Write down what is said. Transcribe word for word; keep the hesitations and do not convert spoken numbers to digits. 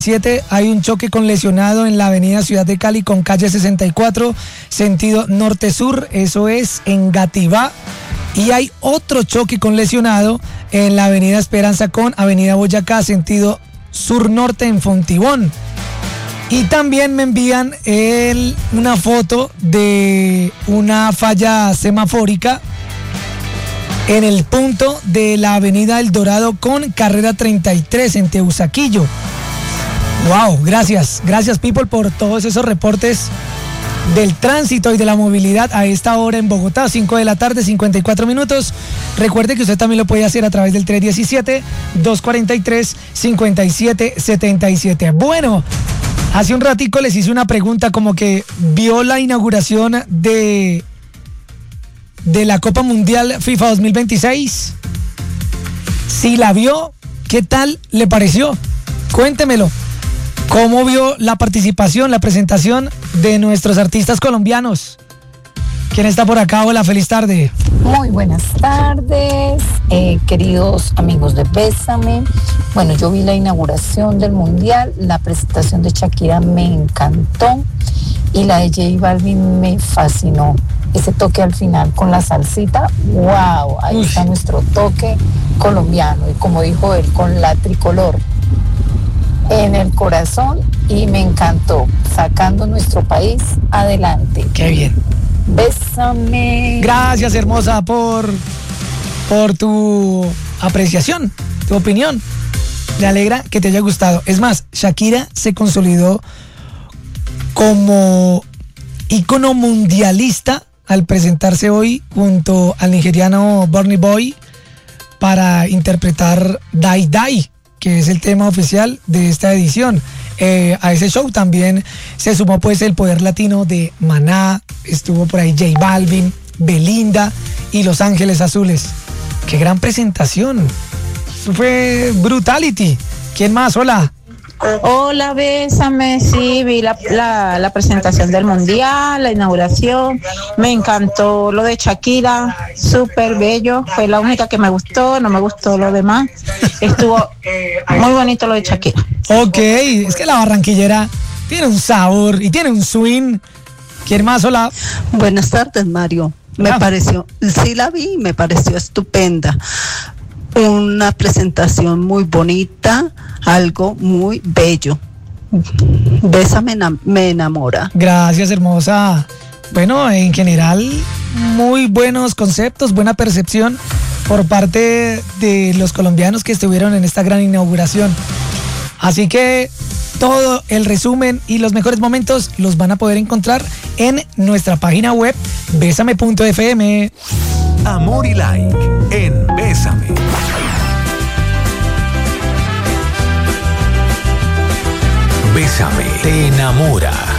siete hay un choque con lesionado en la avenida Ciudad de Cali con calle sesenta y cuatro, sentido norte-sur, eso es en Gativá. Y hay otro choque con lesionado en la avenida Esperanza con avenida Boyacá, sentido sur-norte en Fontibón. Y también me envían el, una foto de una falla semafórica en el punto de la avenida El Dorado con carrera treinta y tres en Teusaquillo. Wow, gracias, gracias people por todos esos reportes del tránsito y de la movilidad a esta hora en Bogotá, cinco de la tarde, cincuenta y cuatro minutos. Recuerde que usted también lo puede hacer a través del tres diecisiete, dos cuarenta y tres, cincuenta y siete setenta y siete. Bueno, hace un ratico les hice una pregunta como que vio la inauguración de, de la Copa Mundial FIFA dos mil veintiséis. Si la vio, ¿qué tal le pareció? Cuéntemelo. ¿Cómo vio la participación, la presentación de nuestros artistas colombianos? ¿Quién está por acá? Hola, feliz tarde. Muy buenas tardes, eh, queridos amigos de Bésame. Bueno, yo vi la inauguración del Mundial, la presentación de Shakira me encantó y la de J Balvin me fascinó. Ese toque al final con la salsita, wow, ahí Uy. está nuestro toque colombiano y como dijo él, con la tricolor en el corazón y me encantó, sacando nuestro país adelante. Qué bien. Bésame. Gracias, hermosa, por, por tu apreciación, tu opinión. Me alegra que te haya gustado. Es más, Shakira se consolidó como ícono mundialista al presentarse hoy junto al nigeriano Burna Boy para interpretar Die Die, que es el tema oficial de esta edición. Eh, a ese show también se sumó pues el poder latino de Maná, estuvo por ahí J Balvin, Belinda y Los Ángeles Azules. ¡Qué gran presentación! Eso fue brutality. ¿Quién más? Hola. Hola, Bésame, sí, vi la, la, la presentación del Mundial, la inauguración, me encantó lo de Shakira, súper bello, fue la única que me gustó, no me gustó lo demás, estuvo muy bonito lo de Shakira. Ok, es que la barranquillera tiene un sabor y tiene un swing. ¿Quién más? Hola. Buenas tardes, Mario, me ah. pareció, sí la vi, me pareció estupenda. Una presentación muy bonita, algo muy bello. Bésame, me enamora. Gracias, hermosa. Bueno, en general, muy buenos conceptos, buena percepción por parte de los colombianos que estuvieron en esta gran inauguración. Así que todo el resumen y los mejores momentos los van a poder encontrar en nuestra página web bésame punto efe eme. Amor y like en Bésame. Bésame te enamora.